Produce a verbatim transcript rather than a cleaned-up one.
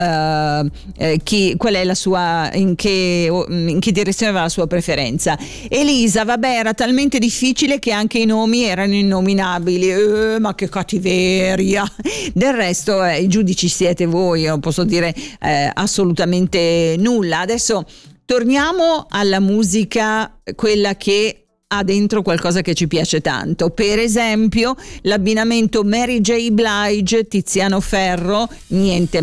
uh, eh, chi, qual è la sua, in che, in che direzione va la sua preferenza. Elisa, vabbè, era talmente difficile che anche i nomi erano innominabili. Eh, ma che cattiveria! Del resto eh, i giudici siete voi, io non posso dire eh, assolutamente nulla. Adesso torniamo alla musica, quella che ha dentro qualcosa che ci piace tanto. Per esempio l'abbinamento Mary J. Blige, Tiziano Ferro, niente